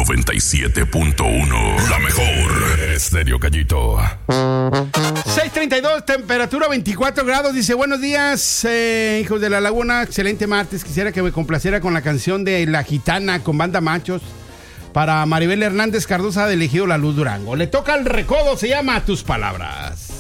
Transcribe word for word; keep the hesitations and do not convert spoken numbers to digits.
noventa y siete punto uno. La mejor. Estéreo Gallito. seis treinta y dos, temperatura veinticuatro grados. Dice, buenos días, eh, hijos de la laguna. Excelente martes. Quisiera que me complaciera con la canción de La Gitana con Banda Machos para Maribel Hernández Cardosa de Ejido La Luz, Durango. Le toca al recodo, se llama Tus Palabras.